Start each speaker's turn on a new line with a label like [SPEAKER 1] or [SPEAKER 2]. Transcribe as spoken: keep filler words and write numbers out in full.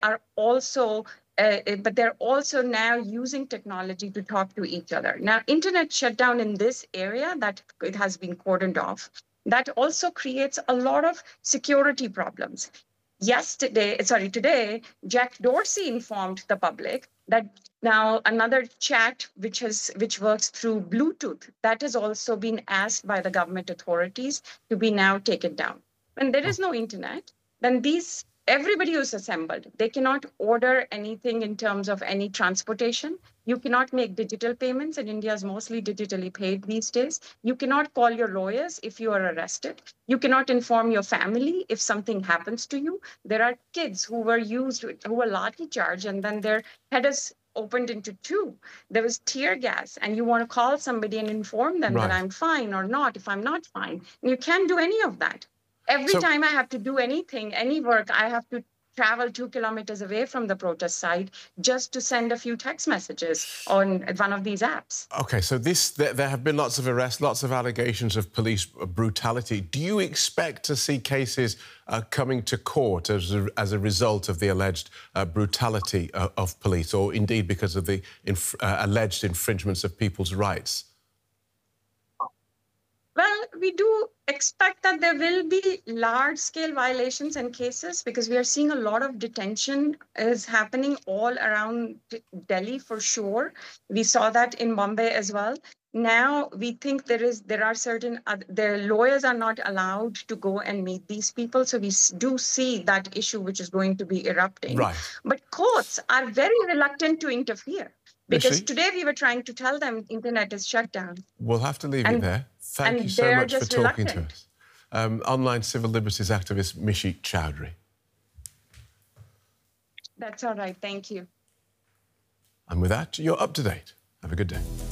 [SPEAKER 1] are also, uh, but they're also now using technology to talk to each other. Now, internet shutdown in this area that it has been cordoned off, that also creates a lot of security problems. Yesterday, sorry, today, Jack Dorsey informed the public that now another chat which has which works through Bluetooth, that has also been asked by the government authorities to be now taken down. When there is no internet, then these everybody who's assembled, they cannot order anything in terms of any transportation. You cannot make digital payments, and India is mostly digitally paid these days. You cannot call your lawyers if you are arrested. You cannot inform your family if something happens to you. There are kids who were used, who were lathi charged, and then their head is opened into two. There was tear gas, and you want to call somebody and inform them
[SPEAKER 2] right.
[SPEAKER 1] that I'm fine or not, if I'm not fine. And you can't do any of that. Every
[SPEAKER 2] so,
[SPEAKER 1] time I have to do anything, any work, I have to travel two kilometers away from the protest site just to send a few text messages on one of these apps.
[SPEAKER 2] OK, so this there, there have been lots of arrests, lots of allegations of police brutality. Do you expect to see cases uh, coming to court as a, as a result of the alleged uh, brutality uh, of police, or indeed because of the inf uh, alleged infringements of people's rights?
[SPEAKER 1] Well, we do expect that there will be large-scale violations and cases, because we are seeing a lot of detention is happening all around Delhi for sure. We saw that in Bombay as well. Now we think there is there are certain uh, their lawyers are not allowed to go and meet these people, so we do see that issue which is going to be erupting.
[SPEAKER 2] Right.
[SPEAKER 1] But courts are very reluctant to interfere. Because today we were trying to tell them internet is shut down.
[SPEAKER 2] We'll have to leave
[SPEAKER 1] and,
[SPEAKER 2] it there. Thank you so much for talking reluctant. to us. Um, online civil liberties activist Mishi Chowdhury.
[SPEAKER 1] That's all right. Thank you.
[SPEAKER 2] And with that, you're up to date. Have a good day.